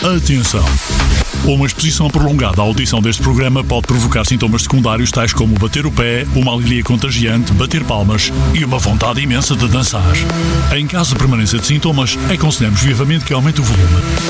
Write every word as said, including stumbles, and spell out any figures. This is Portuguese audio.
Atenção! Uma exposição prolongada à audição deste programa pode provocar sintomas secundários tais como bater o pé, uma alegria contagiante, bater palmas e uma vontade imensa de dançar. Em caso de permanência de sintomas, aconselhamos vivamente que aumente o volume.